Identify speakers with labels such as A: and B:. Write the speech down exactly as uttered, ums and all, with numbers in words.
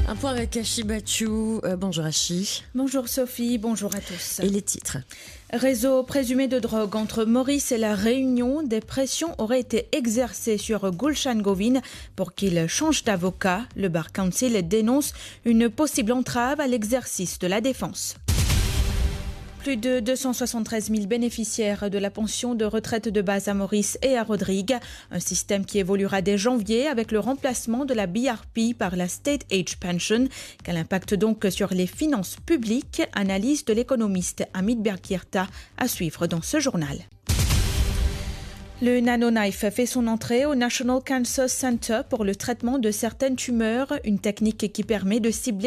A: Un point avec Ashi Batchou. Euh, bonjour Ashi.
B: Bonjour Sophie, bonjour à tous.
A: Et les titres.
B: Réseau présumé de drogue entre Maurice et la Réunion, des pressions auraient été exercées sur Gulshan Govin pour qu'il change d'avocat. Le Bar Council dénonce une possible entrave à l'exercice de la défense. Plus de deux cent soixante-treize mille bénéficiaires de la pension de retraite de base à Maurice et à Rodrigue, un système qui évoluera dès janvier avec le remplacement de la B R P par la State Age Pension. Quel impact donc sur les finances publiques? Analyse de l'économiste Amit Berkirta à suivre dans ce journal. Le nanoknife fait son entrée au National Cancer Center pour le traitement de certaines tumeurs, une technique qui permet de cibler